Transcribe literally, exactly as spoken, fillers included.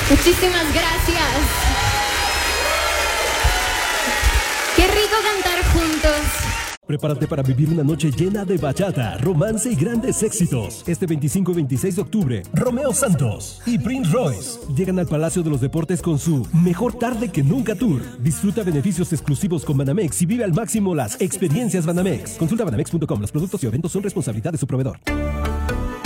Muchísimas gracias. Qué rico cantar juntos. Prepárate para vivir una noche llena de bachata, romance y grandes éxitos. Este veinticinco y veintiséis de octubre, Romeo Santos y Prince Royce llegan al Palacio de los Deportes con su Mejor Tarde que Nunca Tour. Disfruta beneficios exclusivos con Banamex y vive al máximo las experiencias Banamex. Consulta banamex punto com. Los productos y eventos son responsabilidad de su proveedor.